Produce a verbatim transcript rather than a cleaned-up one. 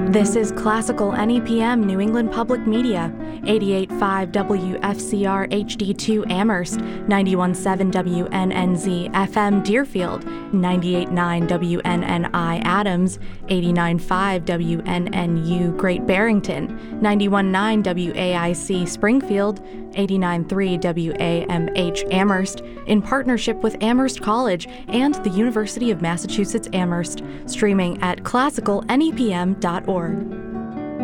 This is Classical N E P M New England Public Media, eighty-eight point five W F C R H D two Amherst, ninety-one point seven W N N Z F M Deerfield, ninety-eight point nine W N N I Adams, eighty-nine point five W N N U Great Barrington, ninety-one point nine W A I C Springfield, eighty-nine point three W A M H Amherst, in partnership with Amherst College and the University of Massachusetts Amherst, streaming at classical N E P M dot org.